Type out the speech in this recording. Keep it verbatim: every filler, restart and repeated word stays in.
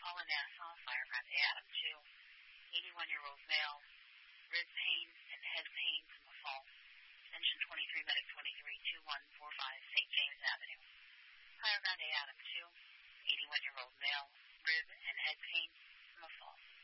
call in Nassau, Firebrand Adam two, eighty-one-year-old male, rib pain and head pain from the fall. Extension twenty-three, medic twenty-three, two one four five, Saint James Avenue. Firebrand Adam two, eighty-one-year-old male, rib and head pain from the fall.